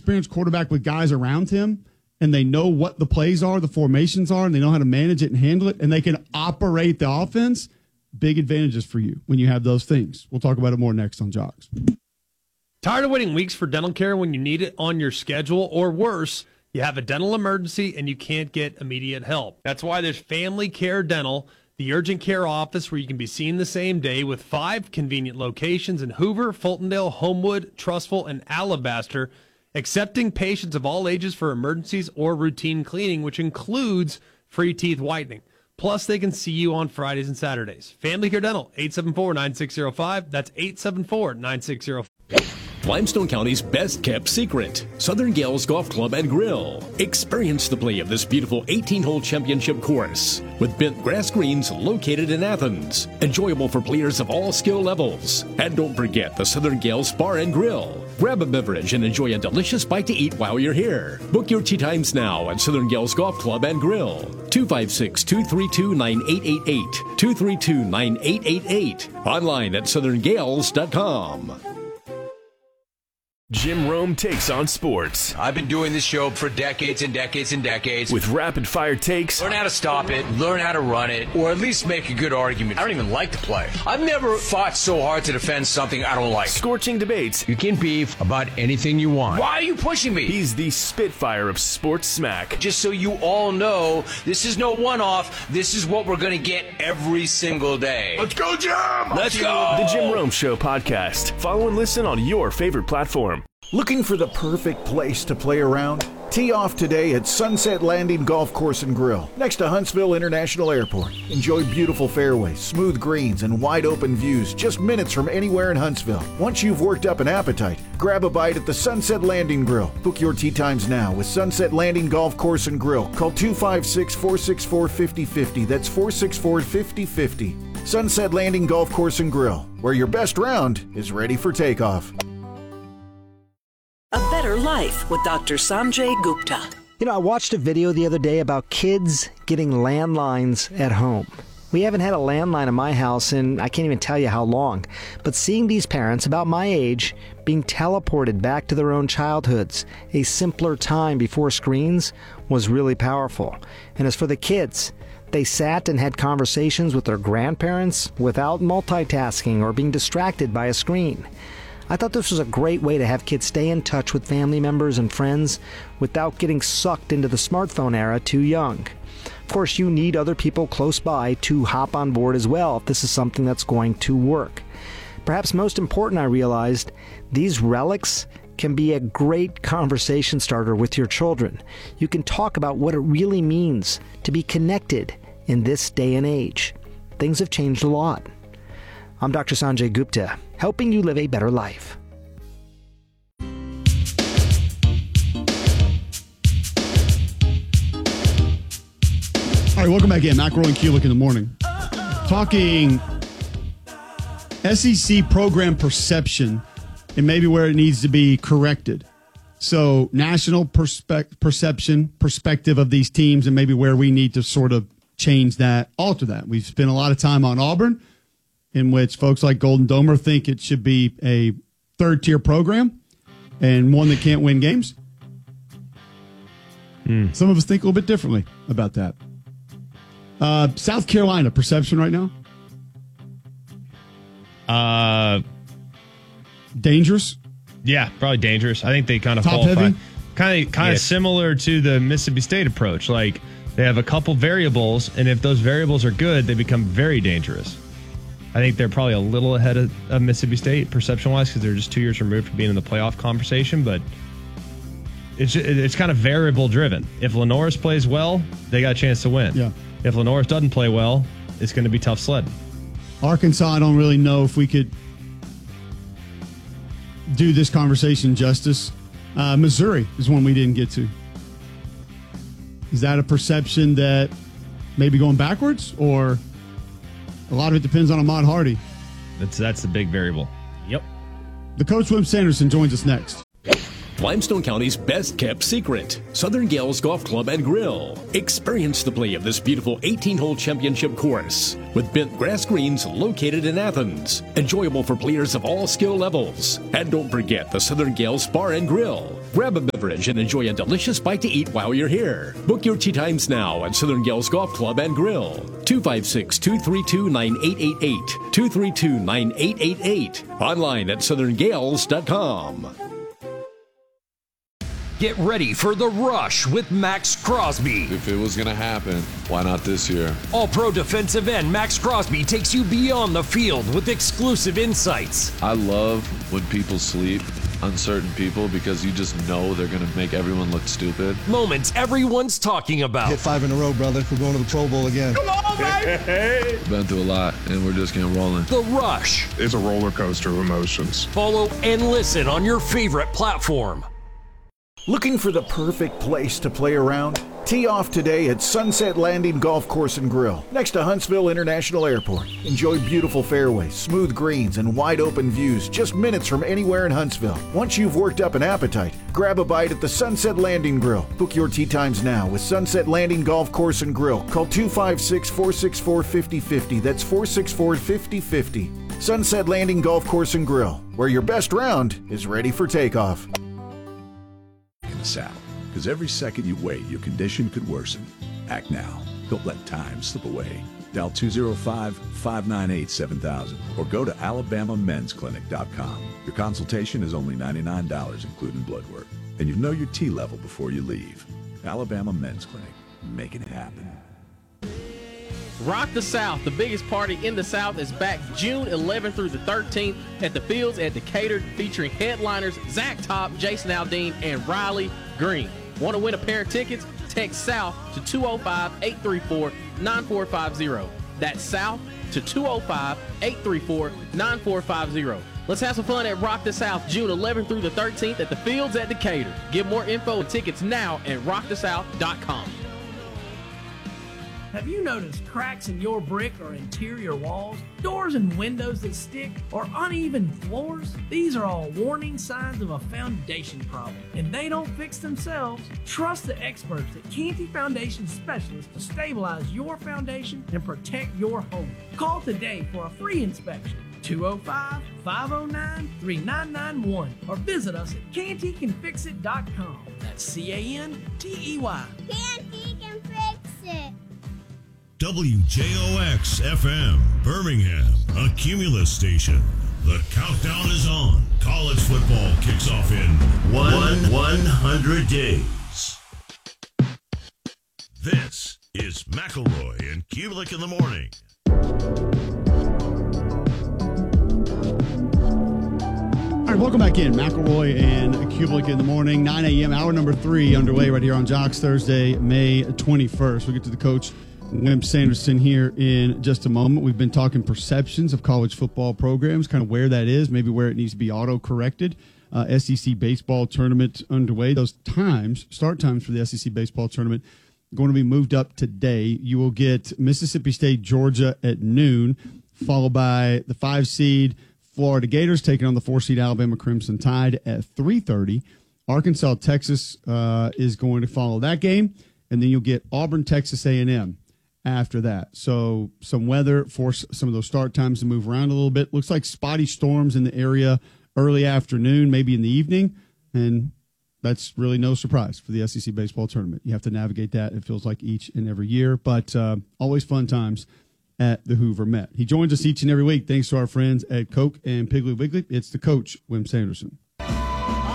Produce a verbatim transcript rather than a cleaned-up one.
experienced quarterback with guys around him, and they know what the plays are, the formations are, and they know how to manage it and handle it, and they can operate the offense, big advantages for you when you have those things. We'll talk about it more next on Jocks. Tired of waiting weeks for dental care when you need it on your schedule, or worse, you have a dental emergency and you can't get immediate help? That's why there's Family Care Dental, the urgent care office where you can be seen the same day, with five convenient locations in Hoover, Fultondale, Homewood, Trustful, and Alabaster, accepting patients of all ages for emergencies or routine cleaning, which includes free teeth whitening. Plus, they can see you on Fridays and Saturdays. Family Care Dental, eight seven four, nine six zero five. That's eight seven four, nine six zero five. Limestone County's best-kept secret, Southern Gales Golf Club and Grill. Experience the play of this beautiful eighteen-hole championship course with bent grass greens located in Athens. Enjoyable for players of all skill levels. And don't forget the Southern Gales Bar and Grill. Grab a beverage and enjoy a delicious bite to eat while you're here. Book your tee times now at Southern Gales Golf Club and Grill. two five six, two three two, nine eight eight eight. two three two, nine eight eight eight. Online at southern gales dot com. Jim Rome takes on sports. I've been doing this show for decades and decades and decades. With rapid-fire takes. Learn how to stop it, learn how to run it, or at least make a good argument. I don't even like the play. I've never fought so hard to defend something I don't like. Scorching debates. You can beef about anything you want. Why are you pushing me? He's the Spitfire of sports smack. Just so you all know, this is no one-off. This is what we're going to get every single day. Let's go, Jim! Let's go! The Jim Rome Show podcast. Follow and listen on your favorite platform. Looking for the perfect place to play around? Tee off today at Sunset Landing Golf Course and Grill, next to Huntsville International Airport. Enjoy beautiful fairways, smooth greens, and wide open views just minutes from anywhere in Huntsville. Once you've worked up an appetite, grab a bite at the Sunset Landing Grill. Book your tee times now with Sunset Landing Golf Course and Grill. Call two five six, four six four, five zero five zero. That's four six four, five zero five zero. Sunset Landing Golf Course and Grill, where your best round is ready for takeoff. A Better Life with Doctor Sanjay Gupta. You know, I watched a video the other day about kids getting landlines at home. We haven't had a landline in my house in I can't even tell you how long. But seeing these parents about my age being teleported back to their own childhoods, a simpler time before screens, was really powerful. And as for the kids, they sat and had conversations with their grandparents without multitasking or being distracted by a screen. I thought this was a great way to have kids stay in touch with family members and friends without getting sucked into the smartphone era too young. Of course, you need other people close by to hop on board as well if this is something that's going to work. Perhaps most important, I realized, these relics can be a great conversation starter with your children. You can talk about what it really means to be connected in this day and age. Things have changed a lot. I'm Doctor Sanjay Gupta, helping you live a better life. All right, welcome back in. Mac Rolling Kulik in the morning. Talking S E C program perception and maybe where it needs to be corrected. So national perspe- perception, perspective of these teams, and maybe where we need to sort of change that, alter that. We've spent a lot of time on Auburn, in which folks like Golden Domer think it should be a third-tier program and one that can't win games. Mm. Some of us think a little bit differently about that. Uh, South Carolina, perception right now? Uh, dangerous? Yeah, probably dangerous. I think they kind of Top qualify. heavy? Kind of, kind of Yes. similar to the Mississippi State approach. Like, they have a couple variables, and if those variables are good, they become very dangerous. I think they're probably a little ahead of, of Mississippi State perception-wise because they're just two years removed from being in the playoff conversation, but it's it's kind of variable-driven. If Lenoris plays well, they got a chance to win. Yeah. If Lenoris doesn't play well, it's going to be tough sledding. Arkansas, I don't really know if we could do this conversation justice. Uh, Missouri is one we didn't get to. Is that a perception that maybe going backwards, or a lot of it depends on Ahmad Hardy? That's that's the big variable. Yep. The coach, Wim Sanderson, joins us next. Limestone County's best-kept secret, Southern Gales Golf Club and Grill. Experience the play of this beautiful eighteen-hole championship course with bent grass greens located in Athens. Enjoyable for players of all skill levels. And don't forget the Southern Gales Bar and Grill. Grab a beverage and enjoy a delicious bite to eat while you're here. Book your tee times now at Southern Gales Golf Club and Grill. two five six, two three two, nine eight eight eight. two three two, nine eight eight eight. Online at southern gales dot com. Get ready for The Rush with Max Crosby. If it was going to happen, why not this year? All-pro defensive end Max Crosby takes you beyond the field with exclusive insights. I love when people sleep on certain people because you just know they're going to make everyone look stupid. Moments everyone's talking about. Hit five in a row, brother. We're going to the Pro Bowl again. Come on, baby! Been through a lot, and we're just getting rolling. The Rush. It's a roller coaster of emotions. Follow and listen on your favorite platform. Looking for the perfect place to play around? Tee off today at Sunset Landing Golf Course and Grill, next to Huntsville International Airport. Enjoy beautiful fairways, smooth greens, and wide open views just minutes from anywhere in Huntsville. Once you've worked up an appetite, grab a bite at the Sunset Landing Grill. Book your tee times now with Sunset Landing Golf Course and Grill. Call two five six, four six four, five zero five zero. That's four six four, five zero five zero. Sunset Landing Golf Course and Grill, where your best round is ready for takeoff. South, because every second you wait, your condition could worsen. Act now. Don't let time slip away. Dial two oh five, five nine eight, seven thousand or go to alabama men's clinic dot com. Your consultation is only ninety-nine dollars, including blood work, and you know your T level before you leave. Alabama Men's Clinic, making it happen. Rock the South, the biggest party in the South, is back June eleventh through the thirteenth at the Fields at Decatur, featuring headliners Zach Top, Jason Aldean, and Riley Green. Want to win a pair of tickets? Text SOUTH to two oh five, eight three four, nine four five zero. That's SOUTH to two oh five, eight three four, nine four five zero. Let's have some fun at Rock the South June eleventh through the thirteenth at the Fields at Decatur. Get more info and tickets now at rock the south dot com. Have you noticed cracks in your brick or interior walls, doors and windows that stick, or uneven floors? These are all warning signs of a foundation problem, and they don't fix themselves. Trust the experts at Canty Foundation Specialists to stabilize your foundation and protect your home. Call today for a free inspection. two oh five, five oh nine, three nine nine one or visit us at canty can fix it dot com. That's C A N T E Y. Canty can fix it. W J O X F M, Birmingham, a Cumulus station. The countdown is on. College football kicks off in one, one hundred days. This is McElroy and Kubelik in the morning. All right, welcome back in. McElroy and Kubelik in the morning, nine a.m., hour number three underway right here on Jocks, Thursday, May twenty-first. We'll get to the coach, Wimp Sanderson, here in just a moment. We've been talking perceptions of college football programs, kind of where that is, maybe where it needs to be auto-corrected. Uh, S E C baseball tournament underway. Those times, start times for the S E C baseball tournament, going to be moved up today. You will get Mississippi State, Georgia at noon, followed by the five seed Florida Gators taking on the four seed Alabama Crimson Tide at three thirty. Arkansas, Texas uh, is going to follow that game, and then you'll get Auburn, Texas A and M after that. So some weather force some of those start times to move around a little bit. Looks like spotty storms in the area early afternoon, maybe in the evening, and that's really no surprise for the S E C baseball tournament. You have to navigate that, it feels like, each and every year, but uh, always fun times at the Hoover Met. He joins us each and every week thanks to our friends at Coke and Piggly Wiggly. It's the coach, Wim Sanderson.